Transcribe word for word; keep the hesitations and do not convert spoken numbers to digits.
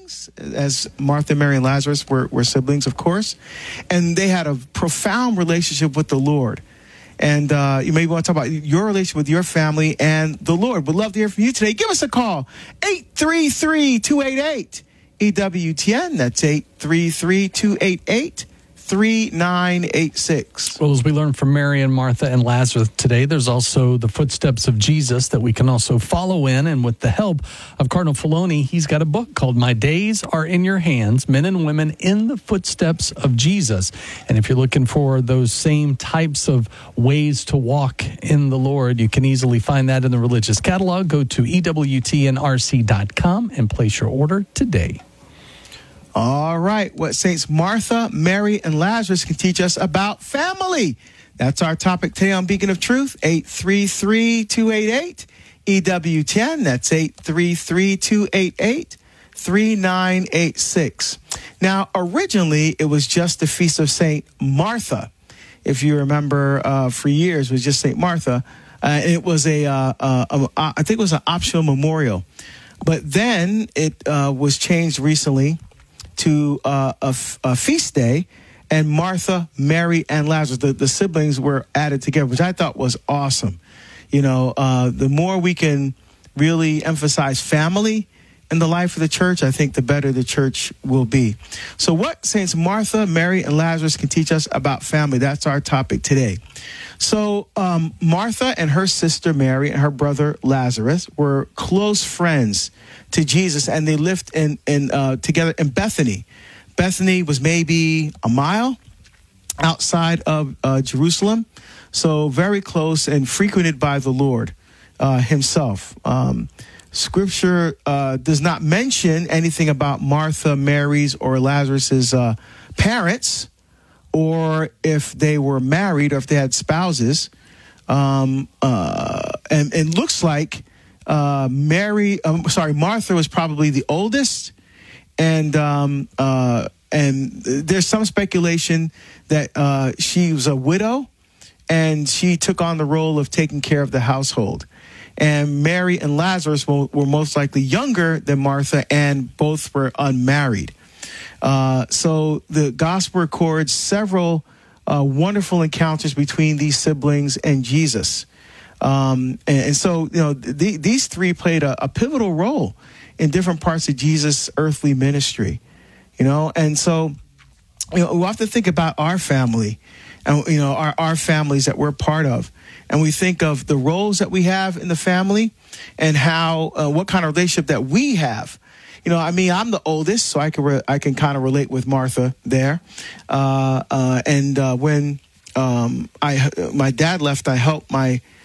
siblings, as Martha, Mary, and Lazarus were, were siblings, of course. And they had a profound relationship with the Lord. And uh, you may want to talk about your relationship with your family and the Lord. We'd love to hear from you today. Give us a call, eight three three, two eight eight, E W T N. That's eight three three, two eight eight, three nine eight six. Well, as we learned from Mary and Martha and Lazarus today, there's also the footsteps of Jesus that we can also follow in. And with the help of Cardinal Filoni, he's got a book called My Days Are in Your Hands, Men and Women in the Footsteps of Jesus. And if you're looking for those same types of ways to walk in the Lord, you can easily find that in the religious catalog. Go to E W T N R C dot com and place your order today. All right, what Saints Martha, Mary, and Lazarus can teach us about family. That's our topic today on Beacon of Truth, eight three three, two eight eight, E W T N. That's eight three three, two eight eight, three nine eight six. Now, originally, it was just the Feast of Saint Martha. If you remember, uh, for years, it was just Saint Martha. Uh, and it was a, uh, uh, uh, I think it was an optional memorial. But then it uh, was changed recently to uh, a, f- a feast day, and Martha, Mary, and Lazarus, the, the siblings were added together, which I thought was awesome. You know, uh, the more we can really emphasize family in the life of the church, I think the better the church will be. So what Saints Martha, Mary, and Lazarus can teach us about family, that's our topic today. So um, Martha and her sister Mary and her brother Lazarus were close friends to Jesus, and they lived in, in uh, together in Bethany. Bethany was maybe a mile outside of uh, Jerusalem, so very close and frequented by the Lord uh, himself. Um, scripture uh, does not mention anything about Martha, Mary's, or Lazarus's uh, parents, or if they were married or if they had spouses. Um, uh, and it looks like uh, Mary, um, sorry, Martha was probably the oldest. And um, uh, and there's some speculation that uh, she was a widow and she took on the role of taking care of the household. And Mary and Lazarus were, were most likely younger than Martha, and both were unmarried. Uh, so the gospel records several uh, wonderful encounters between these siblings and Jesus. Um, and, and so, you know, the, these three played a, a pivotal role in different parts of Jesus' earthly ministry, you know. And so, you know, we have to think about our family and, you know, our, our families that we're part of. And we think of the roles that we have in the family and how, uh, what kind of relationship that we have. You know, I mean, I'm the oldest, so I can re- I can kind of relate with Martha there. Uh, uh, and uh, when um, I my dad left, I helped my